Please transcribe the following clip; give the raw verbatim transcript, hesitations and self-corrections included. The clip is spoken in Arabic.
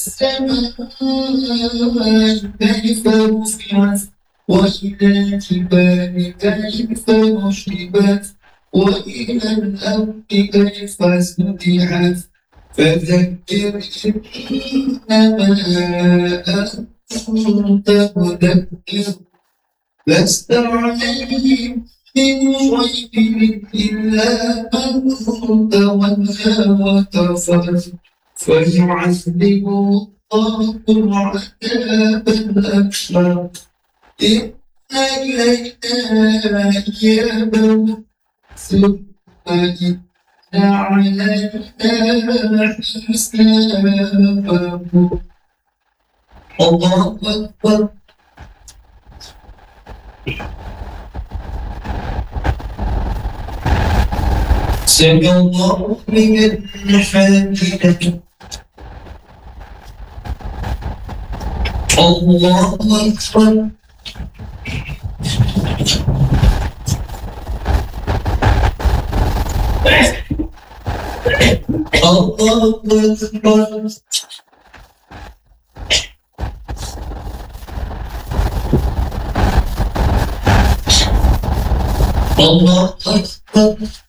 السماء كيف رفعت وإلى الجبال كيف نصبت وإلى الأرض كيف سطحت فذكر إنما أنت مذكر لست عليهم بمسيطر إلا من تولى وكفر فيعذبه الله العذاب الأكبر إن إلينا إيابهم ثم إن علينا حسابهم الله أكبر. سمع الله لمن حمده الله أكبر. الله أكبر. الله أكبر.